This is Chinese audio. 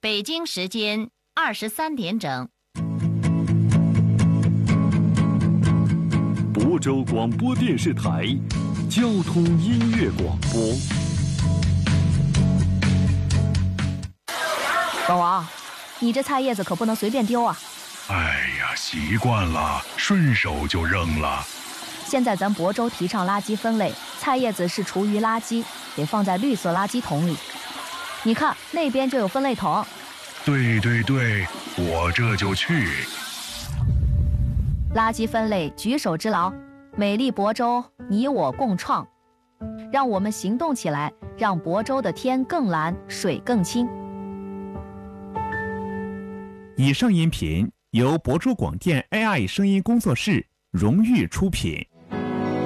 北京时间23点整。 亳州广播电视台交通音乐广播。 老王，你这菜叶子可不能随便丢啊！ 哎呀，习惯了，顺手就扔了。 现在咱亳州提倡垃圾分类，菜叶子是厨余垃圾，得放在绿色垃圾桶里。你看那边就有分类桶。 对对对，我这就去。 垃圾分类举手之劳，美丽亳州，你我共创。让我们行动起来，让亳州的天更蓝，水更清。 以上音频由亳州广电 AI 声音工作室荣誉出品。